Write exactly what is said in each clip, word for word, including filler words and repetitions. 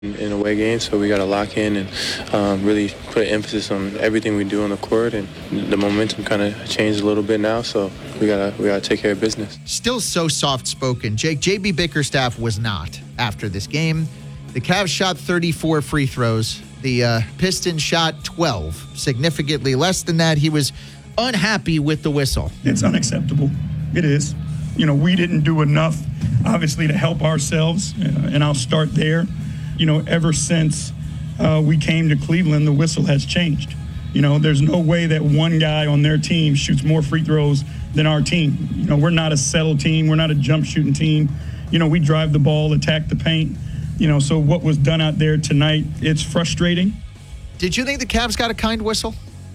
in away games, so we got to lock in and um, really put emphasis on everything we do on the court. And the momentum kind of changed a little bit now, so we gotta we gotta take care of business. Still so soft-spoken. Jake, J B Bickerstaff was not after this game. The Cavs shot thirty-four free throws. The uh, Pistons shot twelve, significantly less than that. He was unhappy with the whistle. It's unacceptable. It is. You know, we didn't do enough, obviously, to help ourselves, uh, and I'll start there. You know, ever since uh, we came to Cleveland, the whistle has changed. You know, there's no way that one guy on their team shoots more free throws than our team. You know, we're not a settle team. We're not a jump shooting team. You know, we drive the ball, attack the paint. You know, so what was done out there tonight, it's frustrating. Did you think the Cavs got a kind whistle?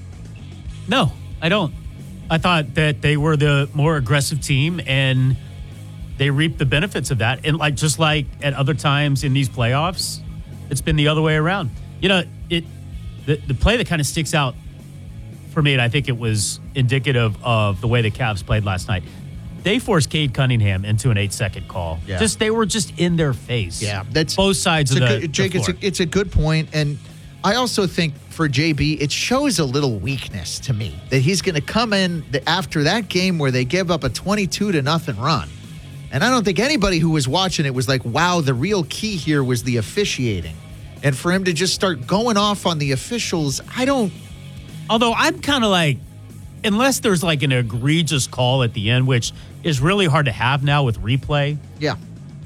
No, I don't. I thought that they were the more aggressive team, and they reaped the benefits of that. And like just like at other times in these playoffs, it's been the other way around. You know, it the, the play that kind of sticks out for me, and I think it was indicative of the way the Cavs played last night. They forced Cade Cunningham into an eight-second call. Yeah. Just they were just in their face. Yeah, that's both sides of the, good, Jake, the it's floor. a, it's a good point, and I also think for J B, it shows a little weakness to me that he's going to come in the, after that game where they give up a twenty-two to nothing run. And I don't think anybody who was watching it was like, wow, the real key here was the officiating. And for him to just start going off on the officials, I don't. Although I'm kind of like, unless there's like an egregious call at the end, which is really hard to have now with replay. Yeah.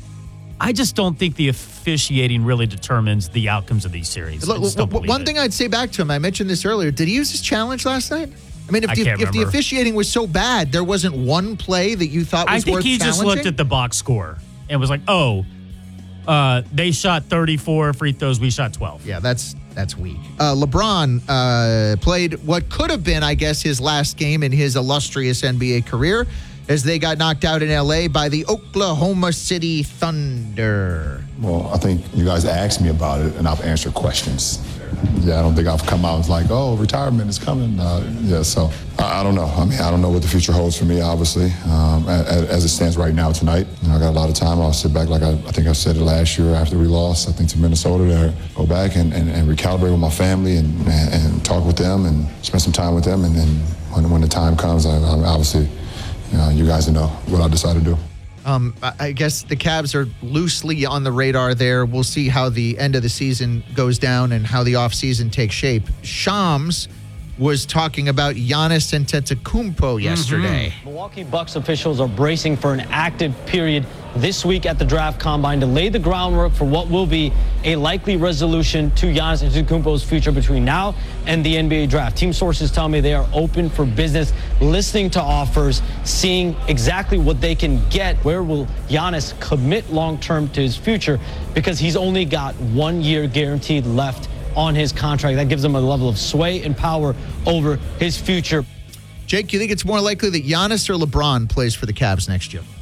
I just don't think the officiating really determines the outcomes of these series. Look, one thing I'd say back to him, I mentioned this earlier. Did he use his challenge last night? I mean, if, I the, can't if the remember. officiating was so bad, there wasn't one play that you thought was I worth think he challenging? just looked at the box score and was like, oh, uh, they shot thirty-four free throws, we shot twelve. Yeah, that's that's weak. Uh, LeBron uh, played what could have been, I guess, his last game in his illustrious N B A career as they got knocked out in L A by the Oklahoma City Thunder. Well, I think you guys asked me about it, and I've answered questions. Yeah, I don't think I've come out and like, oh, retirement is coming. Uh, yeah, so I, I don't know. I mean, I don't know what the future holds for me, obviously. Um, as, as it stands right now tonight, you know, I got a lot of time. I'll sit back like I, I think I said it last year after we lost, I think, to Minnesota, to go back and, and, and recalibrate with my family and, and, and talk with them and spend some time with them. And then when, when the time comes, I, I obviously, you know, you guys know what I decide to do. Um, I guess the Cavs are loosely on the radar there. We'll see how the end of the season goes down and how the offseason takes shape. Shams was talking about Giannis Antetokounmpo yesterday. Mm-hmm. Milwaukee Bucks officials are bracing for an active period this week at the draft combine to lay the groundwork for what will be a likely resolution to Giannis Antetokounmpo's future between now and the N B A draft. Team sources tell me they are open for business, listening to offers, seeing exactly what they can get. Where will Giannis commit long-term to his future? Because he's only got one year guaranteed left on his contract. That gives him a level of sway and power over his future. Jake, you think it's more likely that Giannis or LeBron plays for the Cavs next year?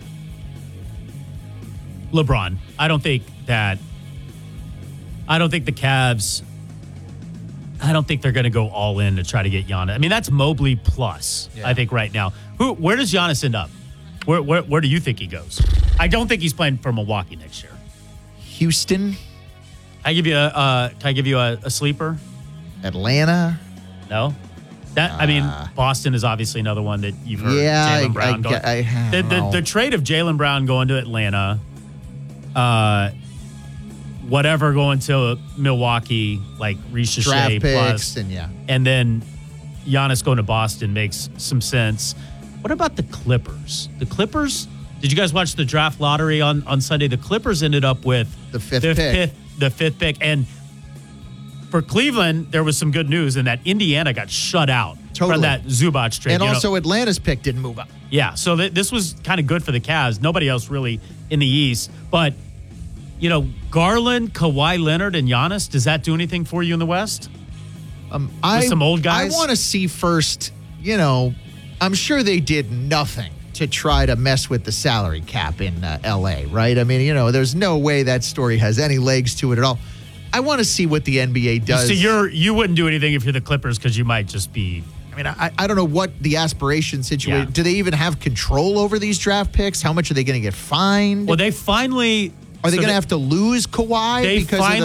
LeBron. I don't think that I don't think the Cavs I don't think they're going to go all in to try to get Giannis. I mean, that's Mobley plus, yeah. I think, right now. Who where does Giannis end up? Where, where where do you think he goes? I don't think he's playing for Milwaukee next year. Houston? I give you a uh, can I give you a, a sleeper? Atlanta? No. That uh, I mean, Boston is obviously another one that you've heard. Yeah, Jaylen Brown I, going. I, I the, the, the trade of Jaylen Brown going to Atlanta, uh, whatever going to Milwaukee, like Ricochet plus, and yeah, and then Giannis going to Boston makes some sense. What about the Clippers? The Clippers. Did you guys watch the draft lottery on, on Sunday? The Clippers ended up with the fifth the pick. Fifth, the fifth pick. And for Cleveland, there was some good news in that Indiana got shut out totally. from that Zubac trade. And you also know? Atlanta's pick didn't move up. Yeah, so th- this was kind of good for the Cavs. Nobody else really in the East. But, you know, Garland, Kawhi Leonard, and Giannis, does that do anything for you in the West? Um, I, With some old guys? I want to see first, you know, I'm sure they did nothing to try to mess with the salary cap in uh, L A, right? I mean, you know, there's no way that story has any legs to it at all. I want to see what the N B A does. So you're you wouldn't do anything if you're the Clippers because you might just be. I mean, I, I don't know what the aspiration situation. Yeah. Do they even have control over these draft picks? How much are they going to get fined? Well, they finally Are they So going to they- have to lose Kawhi They because of the